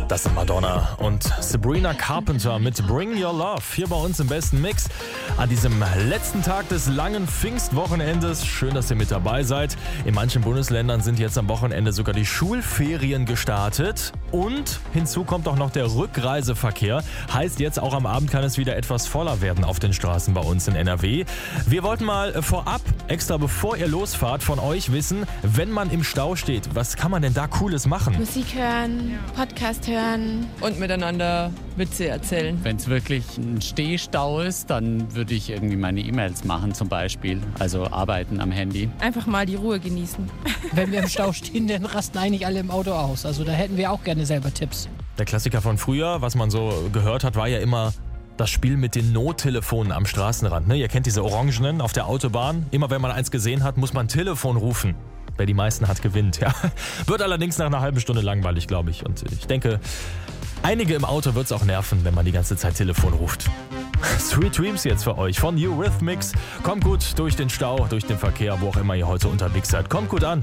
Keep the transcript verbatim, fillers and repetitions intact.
Das sind Madonna und Sabrina Carpenter mit Bring Your Love hier bei uns im besten Mix an diesem letzten Tag des langen Pfingstwochenendes. Schön, dass ihr mit dabei seid. In manchen Bundesländern sind jetzt am Wochenende sogar die Schulferien gestartet und hinzu kommt auch noch der Rückreiseverkehr. Heißt, jetzt auch am Abend kann es wieder etwas voller werden auf den Straßen bei uns in N R W. Wir wollten mal vorab, extra bevor ihr losfahrt, von euch wissen, wenn man im Stau steht, was kann man denn da Cooles machen? Musik hören, Podcast hören. Und miteinander Witze erzählen. Wenn es wirklich ein Stehstau ist, dann würde ich irgendwie meine E-Mails machen zum Beispiel. Also arbeiten am Handy. Einfach mal die Ruhe genießen. Wenn wir im Stau stehen, dann rasten eigentlich alle im Auto aus. Also da hätten wir auch gerne selber Tipps. Der Klassiker von früher, was man so gehört hat, war ja immer das Spiel mit den Nottelefonen am Straßenrand. Ne? Ihr kennt diese Orangenen auf der Autobahn. Immer wenn man eins gesehen hat, muss man ein Telefon rufen. Wer die meisten hat, gewinnt. Ja. Wird allerdings nach einer halben Stunde langweilig, glaube ich. Und ich denke, einige im Auto wird es auch nerven, wenn man die ganze Zeit Telefon ruft. Sweet Dreams jetzt für euch von Eurythmics. Kommt gut durch den Stau, durch den Verkehr, wo auch immer ihr heute unterwegs seid. Kommt gut an.